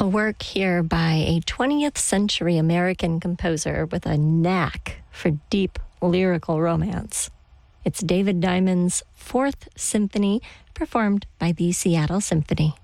A work here by a 20th century American composer with a knack for deep lyrical romance. It's David Diamond's Fourth Symphony, performed by the Seattle Symphony.